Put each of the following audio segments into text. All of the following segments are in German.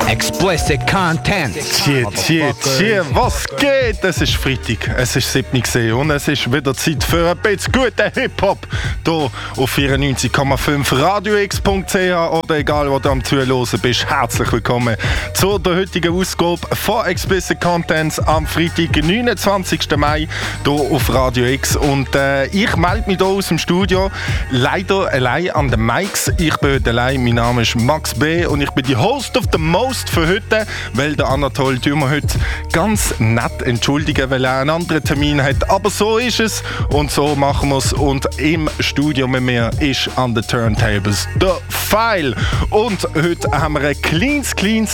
Explicit Content. Was geht? Es ist Freitag, es ist 7 gesehen und es ist wieder Zeit für ein bisschen guten Hip-Hop. Hier auf 94,5 radiox.ch oder egal wo du am Zuhören bist, herzlich willkommen zu der heutigen Ausgabe von Explicit Content am Freitag, 29. Mai hier auf Radio X. Und ich melde mich hier aus dem Studio, leider allein an den Mics. Ich bin heute allein, mein Name ist Max B. und ich bin die Host of the Most für heute, weil der Anatol Thümer heute ganz nett entschuldigen, weil er einen anderen Termin hat. Aber so ist es und so machen wir es. Und im Studio mit mir ist an den Turntables der File. Und heute haben wir ein kleines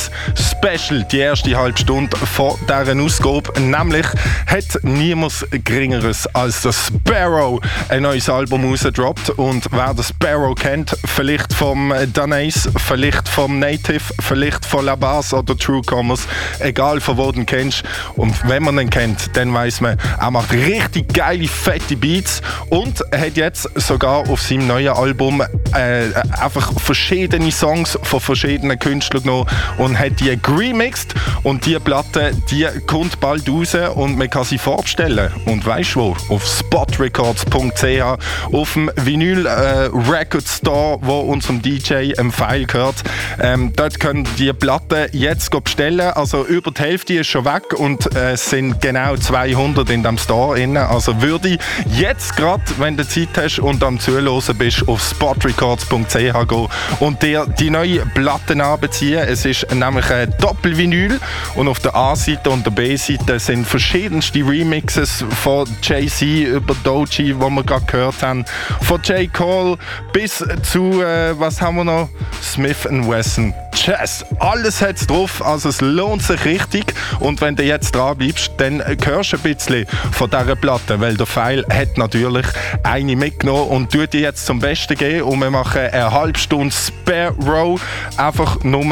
Special, die erste halbe Stunde von dieser Ausgabe. Nämlich hat niemand Geringeres als der Sparrow ein neues Album rausgedroppt. Und wer den Sparrow kennt, vielleicht vom Danais, vielleicht vom Native, vielleicht von La Bass oder True Commerce, egal von wo du ihn kennst. Und wenn man ihn kennt, dann weiss man, er macht richtig geile, fette Beats und er hat jetzt sogar auf seinem neuen Album einfach verschiedene Songs von verschiedenen Künstlern genommen und hat die geremixed. Und diese Platte, die kommt bald raus und man kann sie vorbestellen. Und weisst wo? Auf spotrecords.ch, auf dem Vinyl Record Store, wo unserem DJ File gehört. Dort können die Platten jetzt bestellen. Also über die Hälfte ist schon weg und es sind genau 200 in dem Store drin. Also würde ich jetzt gerade, wenn du Zeit hast und am Zuhören bist, auf spotrecords.ch gehen und dir die neue Platten anbeziehen. Es ist nämlich ein Doppelvinyl und auf der A-Seite und der B-Seite sind verschiedenste Remixes von Jay-Z über Doechii, die wir gerade gehört haben, von J. Cole bis zu, was haben wir noch? Smith & Wesson. Jazz. Alles hat's drauf, also es lohnt sich richtig. Und wenn du jetzt dran bleibst, dann hörst du ein bisschen von dieser Platte, weil der File hat natürlich eine mitgenommen und tut die jetzt zum Besten geben und wir machen eine halbe Stunde Sparrow, einfach nur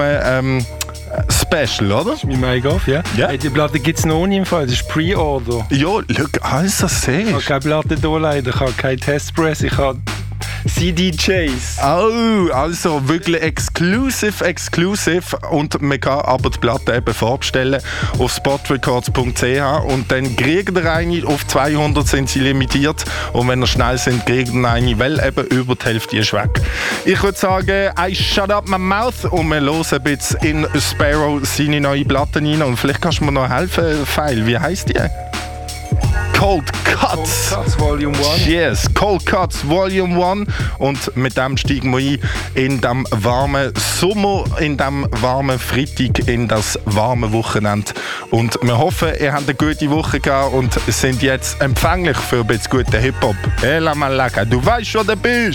Special, oder? Das ist mein Make-off, ja. Ja. Hey, die Platte gibt es noch nicht im Fall, das ist Pre-Order. Ja, schau, alles das siehst. Ich habe keine Platte da leider, ich habe keinen Testpress, ich habe CDJs. Oh, also wirklich exclusive. Und man kann aber die Platte eben vorbestellen auf spotrecords.ch und dann kriegt ihr eine, auf 200 sind sie limitiert und wenn ihr schnell sind, kriegt ihr eine, weil eben über die Hälfte ist weg. Ich würde sagen, I shut up my mouth und wir hören ein bisschen in Sparrow seine neue Platte rein und vielleicht kannst du mir noch helfen, File, wie heisst die? Cold Cuts Volume 1. Yes, Cold Cuts Volume 1 und mit dem steigen wir ein in dem warmen Sommer, in dem warmen Freitag, in das warme Wochenende und wir hoffen, ihr habt eine gute Woche gehabt und sind jetzt empfänglich für ein bisschen guten Hip-Hop. Hey, la Malaka, du weißt, wo du bist!